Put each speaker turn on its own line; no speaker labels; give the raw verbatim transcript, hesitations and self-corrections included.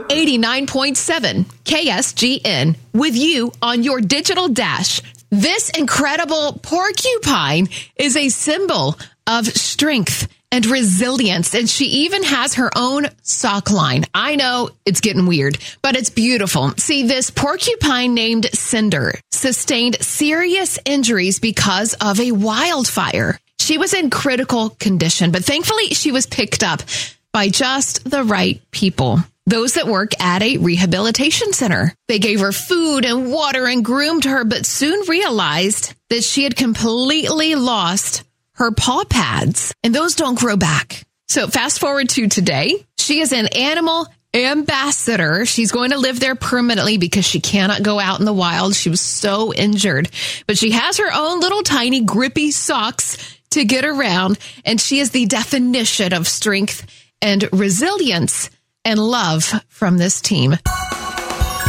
eighty-nine point seven K S G N with you on your digital dash. This incredible porcupine is a symbol of strength and resilience, and she even has her own sock line. I know it's getting weird, but it's beautiful. See, this porcupine named Cinder sustained serious injuries because of a wildfire. She was in critical condition, but thankfully she was picked up by just the right people. Those that work at a rehabilitation center. They gave her food and water and groomed her, but soon realized that she had completely lost her paw pads, and those don't grow back. So fast forward to today. She is an animal ambassador. She's going to live there permanently because she cannot go out in the wild. She was so injured, but she has her own little tiny grippy socks to get around, and she is the definition of strength and resilience and love from this team.